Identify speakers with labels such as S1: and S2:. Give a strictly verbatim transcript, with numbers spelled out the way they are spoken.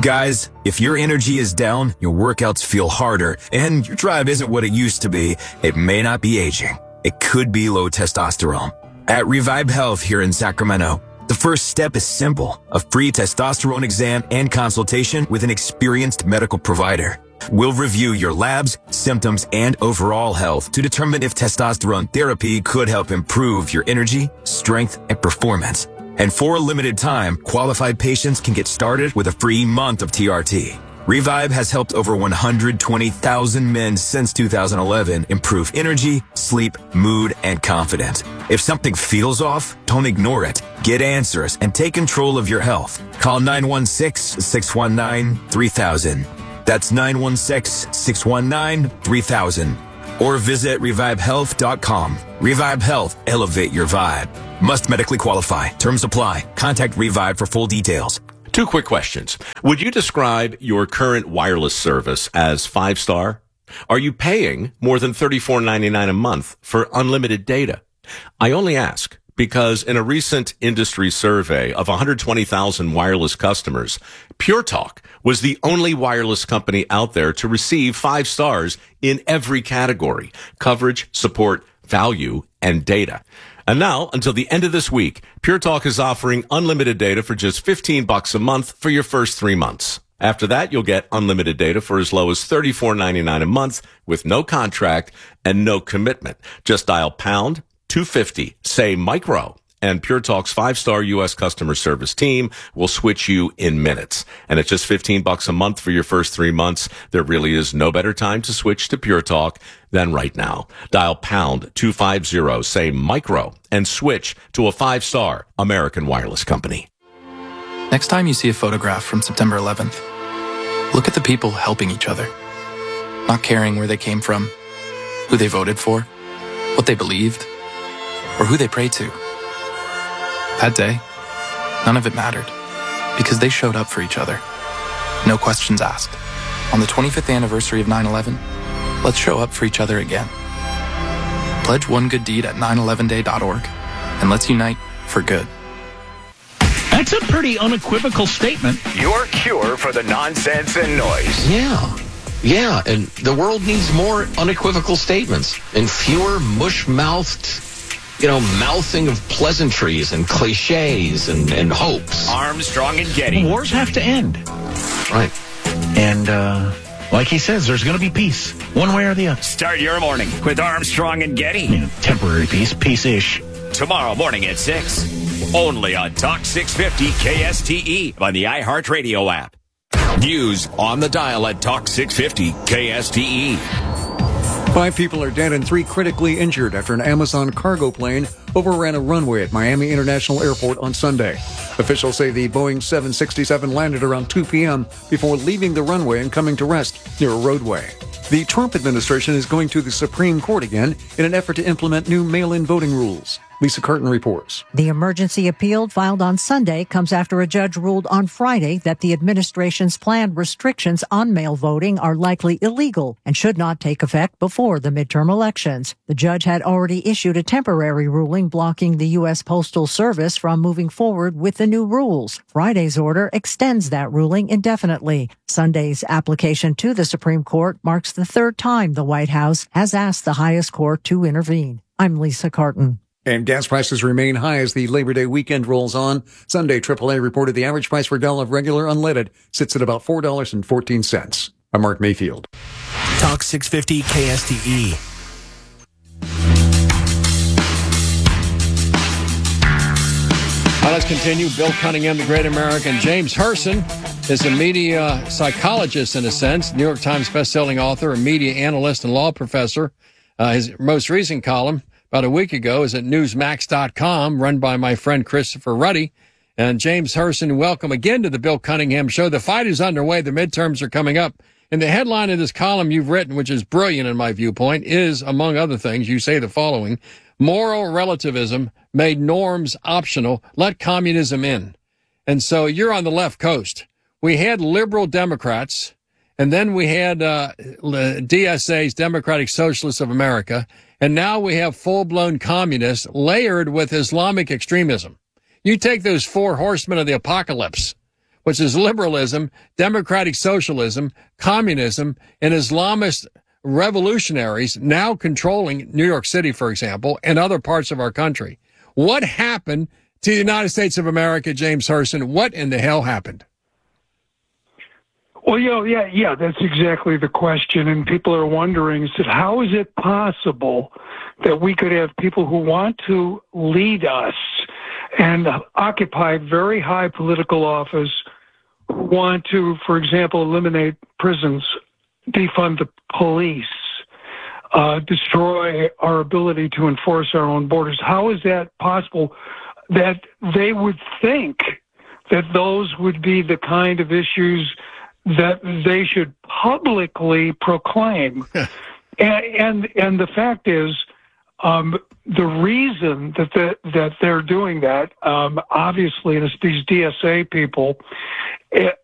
S1: Guys, if your energy is down, your workouts feel harder, and your drive isn't what it used to be, it may not be aging. It could be low testosterone. At Revive Health here in Sacramento, the first step is simple, a free testosterone exam and consultation with an experienced medical provider. We'll review your labs, symptoms, and overall health to determine if testosterone therapy could help improve your energy, strength, and performance. And for a limited time, qualified patients can get started with a free month of T R T. Revive has helped over one hundred twenty thousand men since two thousand eleven improve energy, sleep, mood, and confidence. If something feels off, don't ignore it. Get answers and take control of your health. Call nine one six, six one nine, three thousand. That's nine one six, six one nine, three thousand. Or visit revive health dot com. Revive Health, elevate your vibe. Must medically qualify. Terms apply. Contact Revive for full details.
S2: Two quick questions. Would you describe your current wireless service as five-star? Are you paying more than thirty-four ninety-nine a month for unlimited data? I only ask because in a recent industry survey of one hundred twenty thousand wireless customers, Pure Talk was the only wireless company out there to receive five stars in every category: coverage, support, value, and data. And now, until the end of this week, Pure Talk is offering unlimited data for just fifteen bucks a month for your first three months. After that, you'll get unlimited data for as low as thirty-four ninety-nine a month with no contract and no commitment. Just dial pound two fifty, say micro, and Pure Talk's five-star U S customer service team will switch you in minutes. And it's just fifteen bucks a month for your first three months. There really is no better time to switch to Pure Talk than right now. Dial pound two fifty, say micro, and switch to a five-star American wireless company.
S3: Next time you see a photograph from September eleventh, look at the people helping each other, not caring where they came from, who they voted for, what they believed, or who they prayed to. That day, none of it mattered, because they showed up for each other. No questions asked. On the twenty-fifth anniversary of nine eleven, let's show up for each other again. Pledge one good deed at nine eleven day dot org, and let's unite for good.
S4: That's a pretty unequivocal statement.
S5: Your cure for the nonsense and noise.
S6: Yeah. Yeah, and the world needs more unequivocal statements and fewer mush-mouthed, you know, mouthing of pleasantries and cliches and, and hopes.
S5: Armstrong and Getty.
S4: Wars have to end.
S6: Right.
S4: And, uh, like he says, there's going to be peace, one way or the other.
S5: Start your morning with Armstrong and Getty.
S4: You know, temporary peace, peace-ish.
S5: Tomorrow morning at six. Only on Talk six fifty K S T E on the iHeartRadio app. News on the dial at Talk six fifty K S T E.
S7: Five people are dead and three critically injured after an Amazon cargo plane overran a runway at Miami International Airport on Sunday. Officials say the Boeing seven sixty-seven landed around two p.m. before leaving the runway and coming to rest near a roadway. The Trump administration is going to the Supreme Court again in an effort to implement new mail-in voting rules. Lisa Carton reports.
S8: The emergency appeal filed on Sunday comes after a judge ruled on Friday that the administration's planned restrictions on mail voting are likely illegal and should not take effect before the midterm elections. The judge had already issued a temporary ruling blocking the U S Postal Service from moving forward with the new rules. Friday's order extends that ruling indefinitely. Sunday's application to the Supreme Court marks the third time the White House has asked the highest court to intervene. I'm Lisa Carton.
S7: And gas prices remain high as the Labor Day weekend rolls on. Sunday, triple A reported the average price for a gallon of regular unleaded sits at about four dollars and fourteen cents. I'm Mark Mayfield.
S9: Talk six fifty K S T E.
S10: Well, let's continue. Bill Cunningham, the great American. James Herson is a media psychologist in a sense, New York Times bestselling author, a media analyst, and law professor. Uh, his most recent column about a week ago is at newsmax dot com, run by my friend Christopher Ruddy. And James Herson, welcome again to the Bill Cunningham Show. The fight is underway. The midterms are coming up. And the headline of this column you've written, which is brilliant in my viewpoint, is, among other things, you say the following: moral relativism made norms optional. Let communism in. And so you're on the left coast. We had liberal Democrats, and then we had uh, D S A's, Democratic Socialists of America, and now we have full-blown communists layered with Islamic extremism. You take those four horsemen of the apocalypse, which is liberalism, democratic socialism, communism, and Islamist revolutionaries now controlling New York City, for example, and other parts of our country. What happened to the United States of America, James Herson? What in the hell happened?
S11: Well, you know, yeah, yeah, that's exactly the question. And people are wondering, is that how is it possible that we could have people who want to lead us and occupy very high political office, who want to, for example, eliminate prisons, defund the police, uh, destroy our ability to enforce our own borders? How is that possible that they would think that those would be the kind of issues that they should publicly proclaim? and, and and the fact is, um, the reason that the, that they're doing that, um, obviously, and it's these D S A people, it,